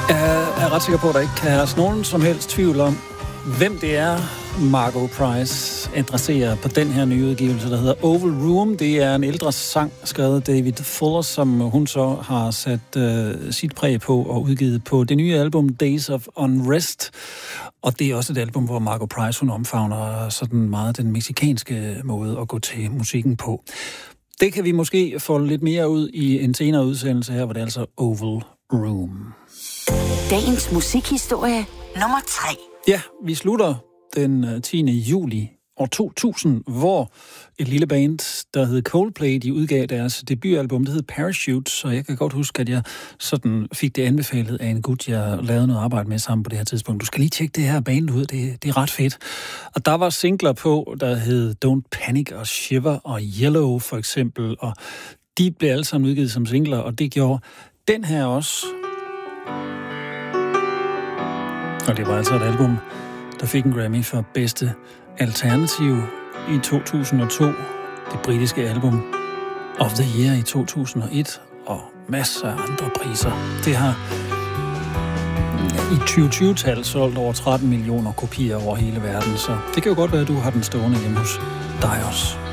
Jeg er ret sikker på, at der ikke kan have nogen som helst tvivl om, hvem det er, Margo Price adresserer på den her nye udgivelse, der hedder Oval Room. Det er en ældre sang, skrevet af David Fuller, som hun så har sat sit præg på og udgivet på det nye album Days of Unrest. Og det er også et album, hvor Margo Price, hun omfavner sådan meget den mexikanske måde at gå til musikken på. Det kan vi måske få lidt mere ud i en senere udsendelse her, hvor det er altså Oval Room. Dagens musikhistorie nummer 3. Ja, vi slutter den 10. juli år 2000, hvor et lille band, der hed Coldplay, de udgav deres debutalbum, det hed Parachute, så jeg kan godt huske, at jeg sådan fik det anbefalet af en gut, jeg lavede noget arbejde med sammen på det her tidspunkt. Du skal lige tjekke det her band ud, det er ret fedt. Og der var singler på, der hed Don't Panic og Shiver og Yellow for eksempel, og de blev alle sammen udgivet som singler, og det gjorde den her også. Og det var altså et album, der fik en Grammy for bedste alternativ i 2002. Det britiske album of the Year i 2001 og masser af andre priser. Det har i 2020-tallet solgt over 13 millioner kopier over hele verden, så det kan jo godt være, at du har den stående hjemme hos dig også.